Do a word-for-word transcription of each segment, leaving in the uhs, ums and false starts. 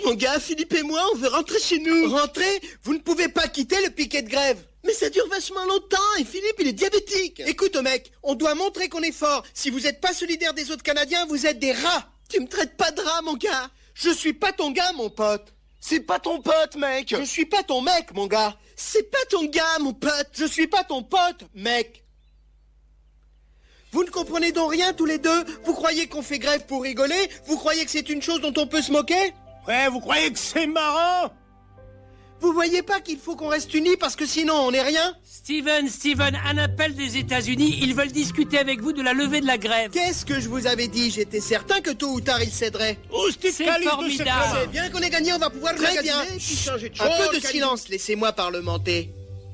mon gars, Philippe et moi, on veut rentrer chez nous. Rentrer? Vous ne pouvez pas quitter le piquet de grève. Mais ça dure vachement longtemps, et Philippe, il est diabétique. Écoute, mec, on doit montrer qu'on est fort. Si vous n'êtes pas solidaire des autres Canadiens, vous êtes des rats. Tu me traites pas de rat, mon gars. Je suis pas ton gars, mon pote. C'est pas ton pote, mec. Je suis pas ton mec, mon gars. C'est pas ton gars, mon pote. Je suis pas ton pote, mec. Vous ne comprenez donc rien tous les deux? Vous croyez qu'on fait grève pour rigoler? Vous croyez que c'est une chose dont on peut se moquer? Ouais, vous croyez que c'est marrant? Vous voyez pas qu'il faut qu'on reste unis parce que sinon on n'est rien? Steven, Steven, un appel des États-Unis. Ils veulent discuter avec vous de la levée de la grève. Qu'est-ce que je vous avais dit? J'étais certain que tôt ou tard ils céderaient. Oh, c'est formidable. C'est bien qu'on ait gagné, on va pouvoir Très magasiner, bien. puis changer de Un peu de silence, laissez-moi parlementer.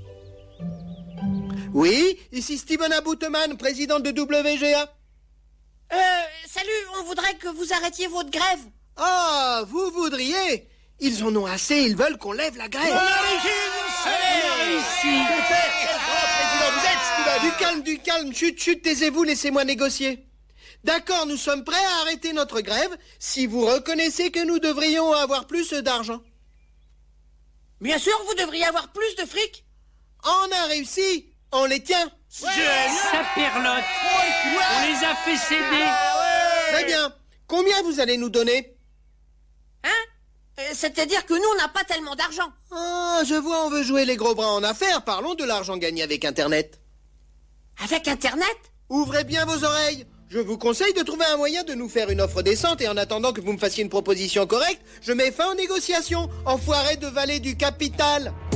Oui, ici Steven Abouteman, président de W G A. Euh, salut, on voudrait que vous arrêtiez votre grève. Ah, vous voudriez? Ils en ont assez, ils veulent qu'on lève la grève. On a réussi, on a réussi. Super, quel grand président vous êtes, Steven. Du calme, du calme, chut, chut, taisez-vous, laissez-moi négocier. D'accord, nous sommes prêts à arrêter notre grève si vous reconnaissez que nous devrions avoir plus d'argent. Bien sûr, vous devriez avoir plus de fric. On a réussi, on les tient. Ça perlote. On les a fait céder. Très bien, combien vous allez nous donner? Hein? Euh, C'est-à-dire que nous, on n'a pas tellement d'argent. Ah, je vois, on veut jouer les gros bras en affaires. Parlons de l'argent gagné avec Internet. Avec Internet? Ouvrez bien vos oreilles. Je vous conseille de trouver un moyen de nous faire une offre décente et en attendant que vous me fassiez une proposition correcte, je mets fin aux négociations, enfoiré de valet du capital.